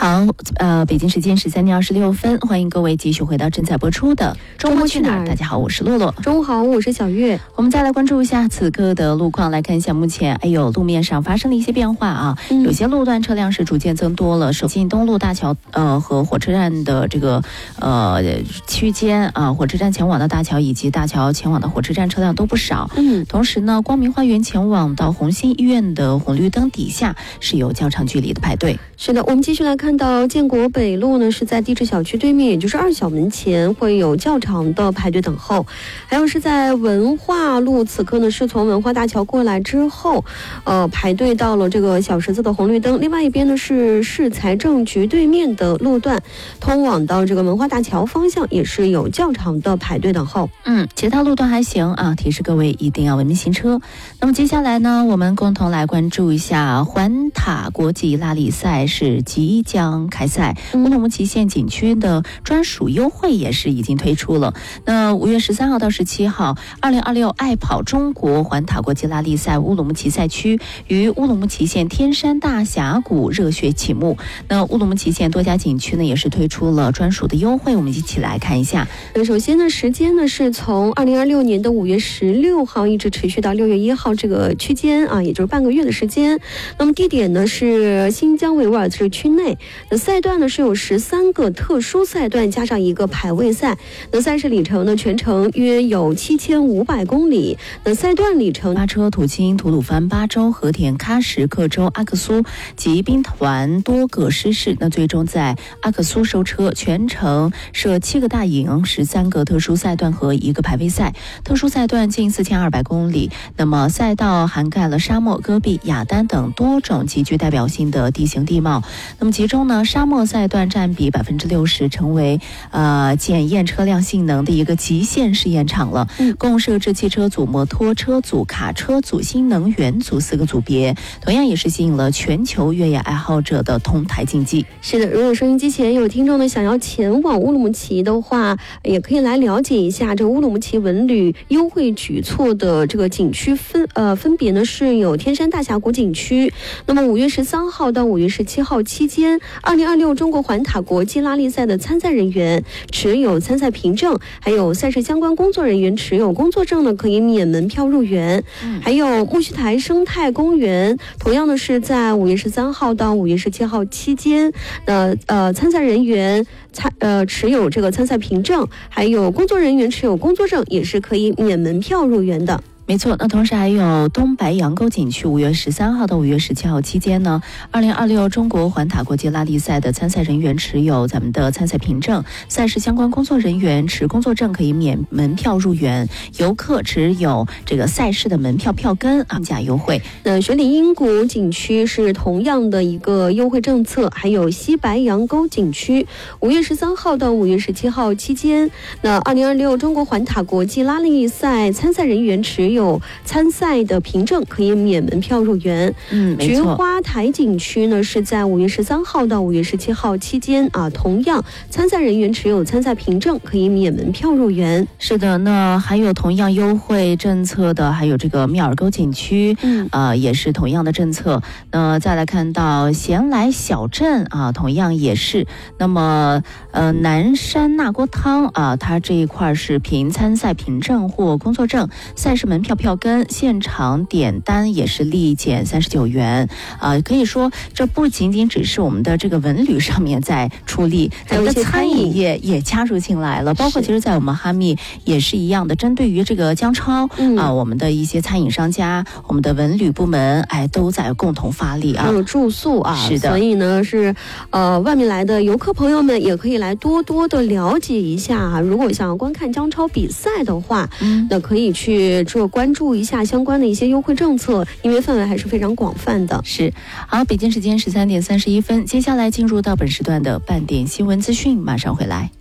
好，北京时间13:26，欢迎各位继续回到正在播出的周末去哪儿。大家好，我是洛洛。 中午好，我是小月。 我们再来关注一下此刻的路况，来看一下目前路面上发生了一些变化啊。有些路段车辆是逐渐增多了，首进东路大桥和火车站的这个区间啊，火车站前往的大桥以及大桥前往的火车站车辆都不少。同时呢，光明花园前往到红星医院的红绿灯底下是有较长距离的排队。 是的，我们继续来看到建国北路呢，是在地质小区对面，也就是2小门前会有较长的排队等候。还有是在文化路，此刻呢是从文化大桥过来之后，排队到了这个小十字的红绿灯。另外一边呢是市财政局对面的路段，通往到这个文化大桥方向也是有较长的排队等候。 其他路段还行啊，提示各位一定要文明行车。那么接下来呢，我们共同来关注一下环塔国际拉力赛是即将开赛，乌鲁木齐县景区的专属优惠也是已经推出了。那5月13号到17号，2026爱跑中国环塔国际拉力赛乌鲁木齐赛区于乌鲁木齐县天山大峡谷热血启幕。那乌鲁木齐县多家景区呢也是推出了专属的优惠，我们一起来看一下。 首先呢，时间呢是从2026年的5月16号一直持续到6月1号这个区间啊，也就是半个月的时间。那么地点呢是新疆维吾尔自治区内。那赛段呢是有13个特殊赛段加上一个排位赛。那赛事里程呢全程约有7500公里。那赛段里程巴车、土青、吐鲁番、巴州、和田、喀什、克州、阿克苏及兵团多个师事，那最终在阿克苏收车，全程设7个大营、13个特殊赛段和1个排位赛。特殊赛段近4200公里，那么赛道涵盖了沙漠、戈壁、雅丹等多种极具代表性的地形地貌。那么其中呢，沙漠赛段占比60%，成为检验车辆性能的一个极限试验场了。共设置汽车组、摩托车组、卡车组、新能源组4个组别，同样也是吸引了全球越野爱好者的同台竞技。 是的，如果收音机前有听众呢想要前往乌鲁木齐的话，也可以来了解一下这个乌鲁木齐文旅优惠举措的这个景区分别呢是有天山大峡谷景区。那么5月13号到5月17号期间，2026中国环塔国际拉力赛的参赛人员持有参赛凭证，还有赛事相关工作人员持有工作证呢，可以免门票入园。还有木须台生态公园，同样呢是在5月13号到5月17号期间，参赛人员持有这个参赛凭证，还有工作人员持有工作证，也是可以免门票入园的。 没错，那同时还有东白杨沟景区5月13号到5月17号期间呢，2026中国环塔国际拉力赛的参赛人员持有咱们的参赛凭证，赛事相关工作人员持工作证可以免门票入园，游客持有这个赛事的门票票根更加优惠。 那雪里阴谷景区是同样的一个优惠政策，还有西白杨沟景区5月13号到5月17号期间，那2026中国环塔国际拉力赛参赛人员持有参赛的凭证可以免门票入园。菊花台景区呢是在5月13号到5月17号期间啊，同样参赛人员持有参赛凭证可以免门票入园。 是的，那还有同样优惠政策的还有这个密尔沟景区，也是同样的政策。那再来看到咸来小镇啊，同样也是。那么南山纳锅汤啊，它这一块是凭参赛凭证或工作证，赛事门票票根现场点单也是立减39元可以说这不仅仅只是我们的这个文旅上面在出力，咱们的餐饮业也加入进来了，包括其实在我们哈密也是一样的，针对于这个江超我们的一些餐饮商家，我们的文旅部门都在共同发力还有住宿是的， 所以呢是外面来的游客朋友们也可以来多多的了解一下如果想要观看江超比赛的话，那可以去关注一下相关的一些优惠政策，因为范围还是非常广泛的。 是，好，北京时间13:31，接下来进入到本时段的半点新闻资讯，马上回来。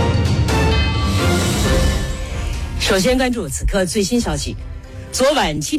首先关注此刻最新消息，昨晚7点。